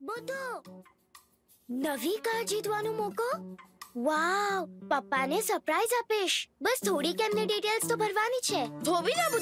બુધુ નવી કાર જીતવાનો મોકો. વાવ, પપ્પાને સરપ્રાઈઝ આપીશ. બસ થોડીક એમની ડિટેલ્સ તો ભરવાની છે. ધોબી ના